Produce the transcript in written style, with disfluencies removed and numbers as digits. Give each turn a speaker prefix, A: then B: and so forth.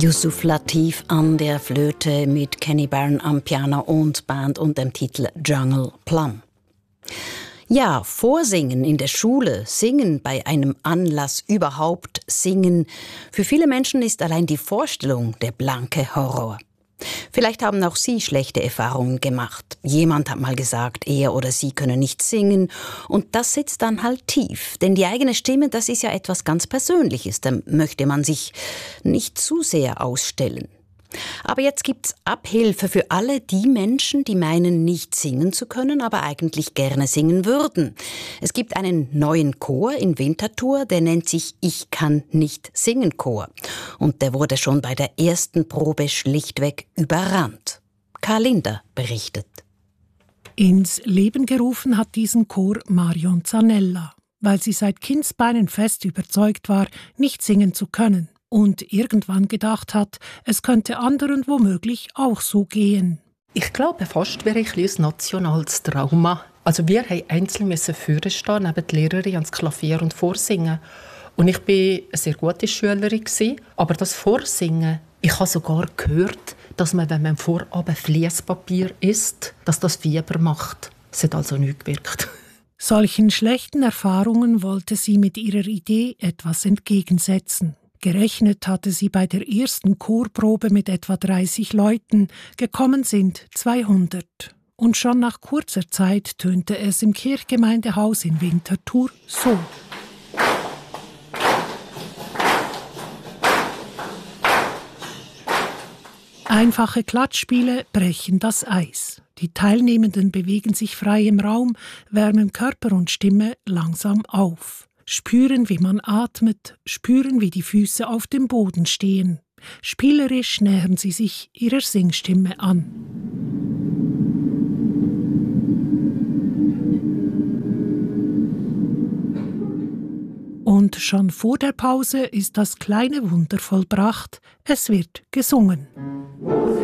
A: Yusuf Lateef an der Flöte mit Kenny Barron am Piano und Band und dem Titel Jungle Plum. Ja, vorsingen in der Schule, singen bei einem Anlass, überhaupt singen. Für viele Menschen ist allein die Vorstellung der blanke Horror. Vielleicht haben auch Sie schlechte Erfahrungen gemacht. Jemand hat mal gesagt, er oder sie können nicht singen. Und das sitzt dann halt tief. Denn die eigene Stimme, das ist ja etwas ganz Persönliches. Da möchte man sich nicht zu sehr ausstellen. Aber jetzt gibt's Abhilfe für alle die Menschen, die meinen, nicht singen zu können, aber eigentlich gerne singen würden. Es gibt einen neuen Chor in Winterthur, der nennt sich Ich kann nicht singen Chor. Und der wurde schon bei der ersten Probe schlichtweg überrannt. Karl Linder berichtet.
B: Ins Leben gerufen hat diesen Chor Marion Zanella, weil sie seit Kindsbeinen fest überzeugt war, nicht singen zu können. Und irgendwann gedacht hat, es könnte anderen womöglich auch so gehen.
C: Ich glaube fast wäre ein nationales Trauma. Also wir mussten einzeln vorne stehen, neben der Lehrerin ans Klavier und vorsingen. Und ich war eine sehr gute Schülerin, aber das Vorsingen, ich habe sogar gehört, dass man, wenn man vorab Fliesspapier isst, dass das Fieber macht. Es hat also nichts gewirkt.
B: Solchen schlechten Erfahrungen wollte sie mit ihrer Idee etwas entgegensetzen. Gerechnet hatte sie bei der ersten Chorprobe mit etwa 30 Leuten, gekommen sind 200. Und schon nach kurzer Zeit tönte es im Kirchgemeindehaus in Winterthur so. Einfache Klatschspiele brechen das Eis. Die Teilnehmenden bewegen sich frei im Raum, wärmen Körper und Stimme langsam auf. Spüren, wie man atmet, spüren, wie die Füße auf dem Boden stehen. Spielerisch nähern sie sich ihrer Singstimme an. Und schon vor der Pause ist das kleine Wunder vollbracht. Es wird gesungen.